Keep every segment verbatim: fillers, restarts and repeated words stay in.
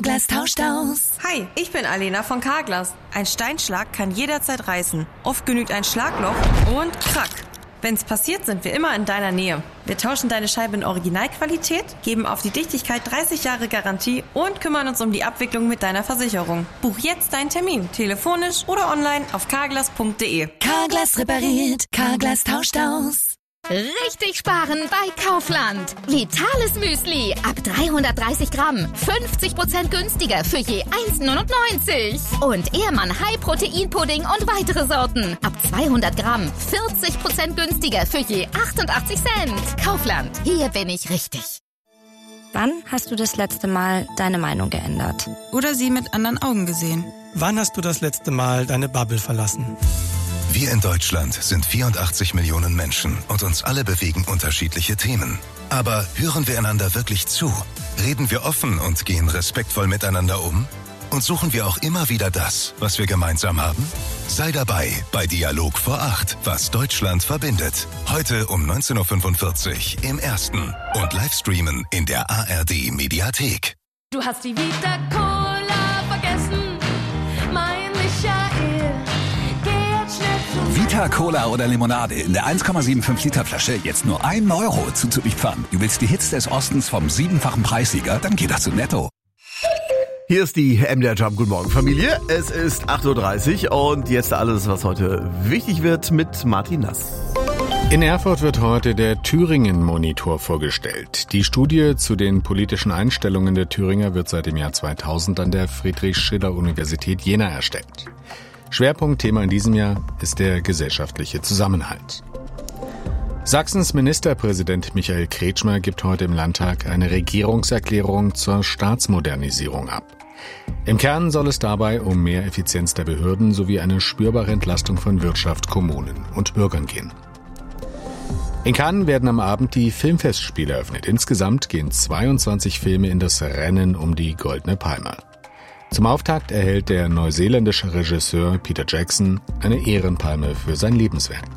Carglass tauscht aus. Hi, ich bin Alena von Carglass. Ein Steinschlag kann jederzeit reißen. Oft genügt ein Schlagloch und krack. Wenn's passiert, sind wir immer in deiner Nähe. Wir tauschen deine Scheibe in Originalqualität, geben auf die Dichtigkeit dreißig Jahre Garantie und kümmern uns um die Abwicklung mit deiner Versicherung. Buch jetzt deinen Termin, telefonisch oder online auf carglass punkt de. Carglass repariert, Carglass tauscht aus. Richtig sparen bei Kaufland. Vitales Müsli ab dreihundertdreißig Gramm. fünfzig Prozent günstiger für je eins neunundneunzig. Und Ehrmann High Protein Pudding und weitere Sorten. Ab zweihundert Gramm. vierzig Prozent günstiger für je achtundachtzig Cent. Kaufland. Hier bin ich richtig. Wann hast du das letzte Mal deine Meinung geändert? Oder sie mit anderen Augen gesehen? Wann hast du das letzte Mal deine Bubble verlassen? Wir in Deutschland sind vierundachtzig Millionen Menschen und uns alle bewegen unterschiedliche Themen. Aber hören wir einander wirklich zu? Reden wir offen und gehen respektvoll miteinander um? Und suchen wir auch immer wieder das, was wir gemeinsam haben? Sei dabei bei Dialog vor acht, was Deutschland verbindet. Heute um neunzehn Uhr fünfundvierzig im Ersten und Livestreamen in der A R D Mediathek. Du hast die Vita Cola vergessen, mein Michael. Vita Cola oder Limonade in der eins Komma fünfundsiebzig Liter Flasche jetzt nur ein Euro zuzuliefernd. Du willst die Hits des Ostens vom siebenfachen Preissieger? Dann geh doch zu Netto. Hier ist die M D R Jump. Guten Morgen, Familie. Es ist acht Uhr dreißig und jetzt alles, was heute wichtig wird mit Martin Nass. In Erfurt wird heute der Thüringen-Monitor vorgestellt. Die Studie zu den politischen Einstellungen der Thüringer wird seit dem Jahr zweitausend an der Friedrich-Schiller-Universität Jena erstellt. Schwerpunktthema in diesem Jahr ist der gesellschaftliche Zusammenhalt. Sachsens Ministerpräsident Michael Kretschmer gibt heute im Landtag eine Regierungserklärung zur Staatsmodernisierung ab. Im Kern soll es dabei um mehr Effizienz der Behörden sowie eine spürbare Entlastung von Wirtschaft, Kommunen und Bürgern gehen. In Cannes werden am Abend die Filmfestspiele eröffnet. Insgesamt gehen zweiundzwanzig Filme in das Rennen um die Goldene Palme. Zum Auftakt erhält der neuseeländische Regisseur Peter Jackson eine Ehrenpalme für sein Lebenswerk.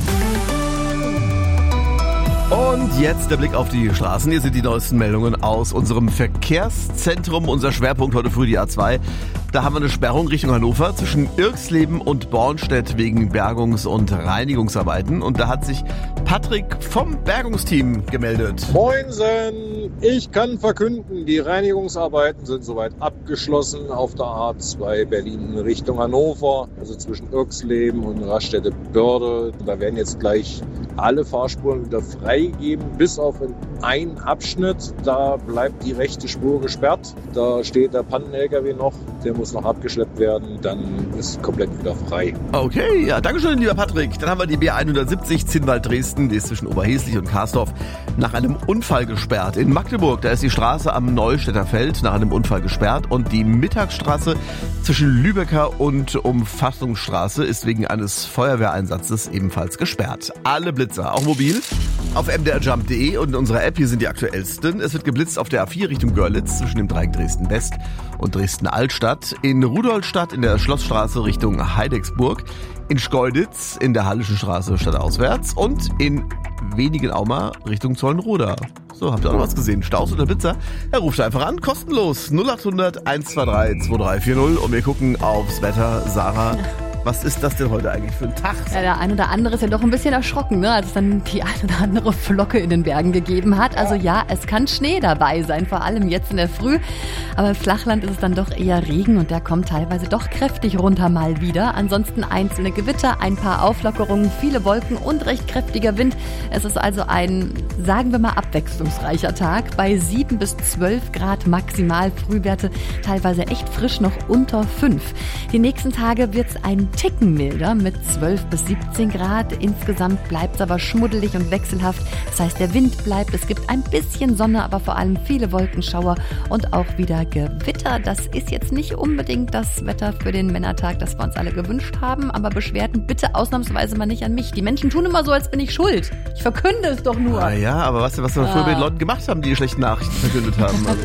Und jetzt der Blick auf die Straßen. Hier sind die neuesten Meldungen aus unserem Verkehrszentrum. Unser Schwerpunkt heute früh die A zwei. Da haben wir eine Sperrung Richtung Hannover zwischen Irxleben und Bornstedt wegen Bergungs- und Reinigungsarbeiten. Und da hat sich Patrick vom Bergungsteam gemeldet. Moinsen! Ich kann verkünden, die Reinigungsarbeiten sind soweit abgeschlossen auf der A zwei Berlin Richtung Hannover, also zwischen Irxleben und Raststätte-Börde. Da werden jetzt gleich alle Fahrspuren wieder freigegeben, bis auf einen Abschnitt. Da bleibt die rechte Spur gesperrt. Da steht der Pannen-L K W noch, der muss noch abgeschleppt werden, dann ist komplett wieder frei. Okay, ja, danke schön, lieber Patrick. Dann haben wir die B hundertsiebzig Zinnwald-Dresden, die ist zwischen Oberheslich und Karsdorf nach einem Unfall gesperrt. In Magdeburg, da ist die Straße am Neustädter Feld nach einem Unfall gesperrt und die Mittagsstraße zwischen Lübecker und Umfassungsstraße ist wegen eines Feuerwehreinsatzes ebenfalls gesperrt. Alle Blitzer, auch mobil, auf m d r jump punkt de und in unserer App, hier sind die aktuellsten. Es wird geblitzt auf der A vier Richtung Görlitz zwischen dem Dreieck Dresden-West und Dresden-Altstadt, in Rudolstadt in der Schlossstraße Richtung Heidecksburg, in Schkeuditz in der Hallischen Straße stadtauswärts und in Wenigenauma Richtung Zollenroda. So, habt ihr auch noch was gesehen? Staus oder Blitzer? Er ruft einfach an, kostenlos null acht hundert eins zwei drei zwei drei vier null und wir gucken aufs Wetter. Sarah, was ist das denn heute eigentlich für ein Tag? Ja, der ein oder andere ist ja doch ein bisschen erschrocken, ne, als es dann die ein oder andere Flocke in den Bergen gegeben hat. Also ja, es kann Schnee dabei sein, vor allem jetzt in der Früh. Aber im Flachland ist es dann doch eher Regen und der kommt teilweise doch kräftig runter mal wieder. Ansonsten einzelne Gewitter, ein paar Auflockerungen, viele Wolken und recht kräftiger Wind. Es ist also ein, sagen wir mal, abwechslungsreicher Tag bei sieben bis zwölf Grad maximal, Frühwerte teilweise echt frisch noch unter fünf. Die nächsten Tage wird es ein Ticken milder mit zwölf bis siebzehn Grad. Insgesamt bleibt es aber schmuddelig und wechselhaft. Das heißt, der Wind bleibt, es gibt ein bisschen Sonne, aber vor allem viele Wolkenschauer und auch wieder Gewitter. Das ist jetzt nicht unbedingt das Wetter für den Männertag, das wir uns alle gewünscht haben, aber Beschwerden bitte ausnahmsweise mal nicht an mich. Die Menschen tun immer so, als bin ich schuld. Ich verkünde es doch nur. Ah ja, aber weißt du, was wir ah. früher mit den Leuten gemacht haben, die schlechte Nachrichten verkündet haben? Also.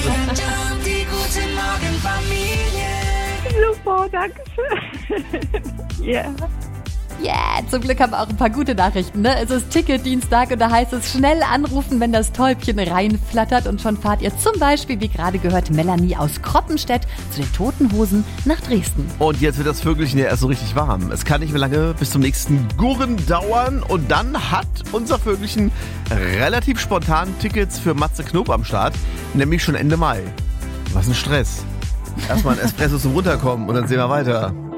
Die gute Morgenfamilie. Super, danke schön. Ja. Yeah. Yeah, zum Glück haben wir auch ein paar gute Nachrichten. Ne? Es ist Ticketdienstag und da heißt es schnell anrufen, wenn das Täubchen reinflattert. Und schon fahrt ihr zum Beispiel, wie gerade gehört, Melanie aus Kroppenstedt zu den Toten Hosen nach Dresden. Und jetzt wird das Vögelchen ja erst so richtig warm. Es kann nicht mehr lange bis zum nächsten Gurren dauern. Und dann hat unser Vögelchen relativ spontan Tickets für Matze Knob am Start. Nämlich schon Ende Mai. Was ein Stress. Erstmal ein Espresso zum Runterkommen und dann sehen wir weiter.